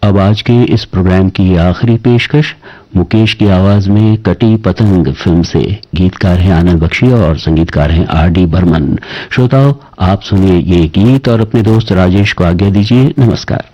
अब आज के इस प्रोग्राम की आखिरी पेशकश मुकेश की आवाज में कटी पतंग फिल्म से। गीतकार हैं आनंद बख्शी और संगीतकार हैं R.D. बर्मन। श्रोताओं, आप सुनिए ये गीत और अपने दोस्त राजेश को आज्ञा दीजिए। नमस्कार।